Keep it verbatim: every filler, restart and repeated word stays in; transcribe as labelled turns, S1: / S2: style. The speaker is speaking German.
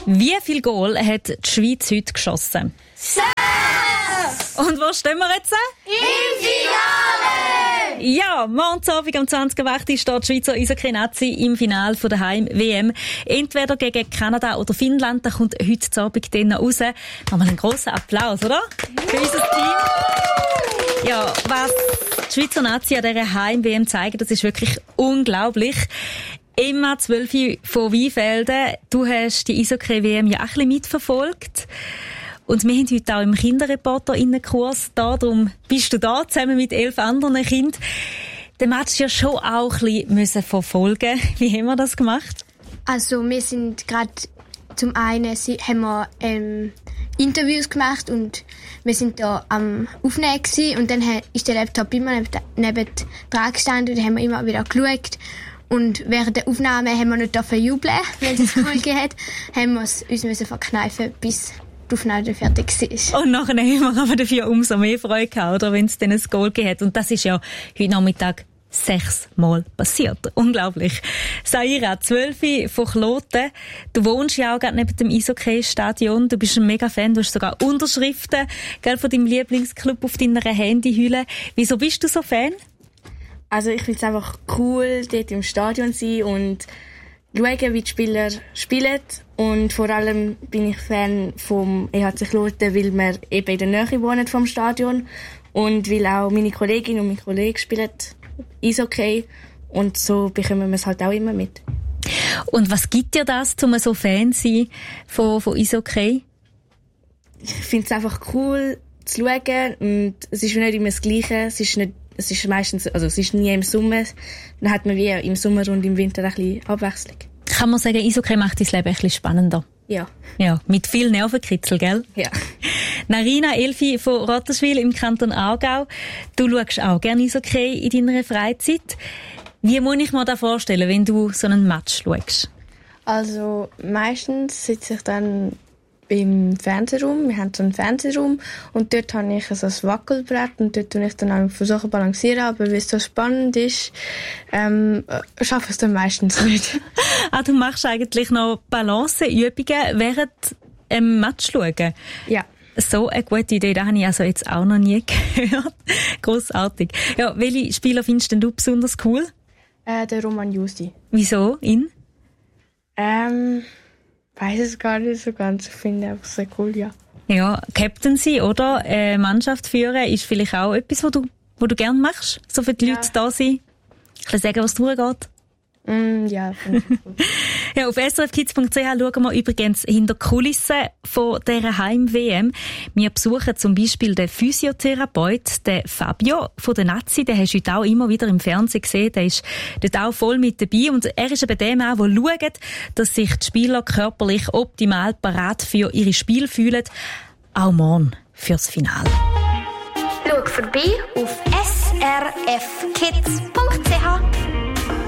S1: Wie viel Goal hat die Schweiz heute geschossen?
S2: Sechs!
S1: Und wo stehen wir jetzt?
S2: Im Finale!
S1: Ja, morgen Abend am zwanzig Uhr acht steht die Schweizer Eishockey-Nazi im Finale von der Heim-W M. Entweder gegen Kanada oder Finnland. Da kommt heute Abend dann raus. Nochmal einen grossen Applaus, oder? Für unser Team. Ja, was die Schweizer Nazi an dieser Heim-W M zeigen, das ist wirklich unglaublich. Emma zwölf von Weinfelden, du hast die Eishockey-W M ja auch ein bisschen mitverfolgt. Und wir haben heute auch im Kinderreporter-Innenkurs da, darum bist du da, zusammen mit elf anderen Kindern. Den Match ja schon auch ein bisschen verfolgen. Wie haben wir das gemacht?
S3: Also wir sind gerade zum einen haben wir ähm, Interviews gemacht und wir sind da am Aufnehmen gewesen. Und dann ist der Laptop immer neben, neben dran gestanden und dann haben wir immer wieder geschaut. Und während der Aufnahme haben wir nicht jubeln, weil es cool gegeben hat, haben wir es uns verkneifen, bis die Aufnahme fertig war.
S1: Und nachher haben wir aber dafür umso mehr Freude gehabt, oder, wenn es dann ein Goal gegeben hat. Und das ist ja heute Nachmittag sechsmal passiert. Unglaublich. Saira, zwölf von Kloten. Du wohnst ja auch gerade neben dem Eishockey-Stadion. Du bist ein Mega-Fan. Du hast sogar Unterschriften, gell, von deinem Lieblingsclub auf deiner Handyhülle. Wieso bist du so Fan?
S4: Also ich finde es einfach cool, dort im Stadion zu sein und schauen, wie die Spieler spielen. Und vor allem bin ich Fan vom E H C Kloten, weil wir eben in der Nähe wohnen vom Stadion und weil auch meine Kollegin und mein Kollege spielen Eishockey und so bekommen wir es halt auch immer mit.
S1: Und was gibt dir das, um so Fan zu sein von, von Eishockey?
S4: Ich finde es einfach cool zu schauen und es ist nicht immer das Gleiche. Es ist nicht Es ist meistens, also es ist nie im Sommer. Dann hat man wie im Sommer und im Winter ein bisschen Abwechslung.
S1: Kann man sagen, Eishockey macht dein Leben ein bisschen spannender?
S4: Ja.
S1: Ja, mit viel Nervenkitzel, gell?
S4: Ja.
S1: Narina Elfi von Rotterswil im Kanton Aargau. Du schaust auch gerne Eishockey in deiner Freizeit. Wie muss ich mir das vorstellen, wenn du so einen Match schaust?
S5: Also meistens sitze ich dann im Fernsehraum. Wir haben so einen Fernsehraum und dort habe ich so ein Wackelbrett und dort versuche ich dann auch versuchen zu balancieren, aber weil es so spannend ist, ähm, schaffe ich es dann meistens nicht.
S1: Ah, du machst eigentlich noch Balanceübungen während einem Match schauen?
S5: Ja.
S1: So eine gute Idee, das habe ich also jetzt auch noch nie gehört. Grossartig. Ja, welche Spieler findest denn du besonders cool?
S5: Äh, der Roman Justi.
S1: Wieso? Ihn?
S5: Ähm... Ich weiss es gar nicht so ganz. Ich finde es einfach sehr cool, ja.
S1: Ja, Captaincy oder äh, Mannschaft führen ist vielleicht auch etwas, was du, was du gerne machst? So für die ja. Leute da sind? Ich kann sagen, was durchgeht.
S5: Mm, ja, finde ich gut.
S1: Ja, auf s r f kids punkt c h schauen wir übrigens hinter die Kulissen von dieser Heim-W M. Wir besuchen zum Beispiel den Physiotherapeut, den Fabio von der Nazi. Den hast du heute auch immer wieder im Fernsehen gesehen. Der ist dort auch voll mit dabei. Und er ist eben dem auch, der schaut, dass sich die Spieler körperlich optimal parat für ihre Spiele fühlen. Auch morgen fürs Finale.
S2: Schau vorbei auf s r f kids punkt c h.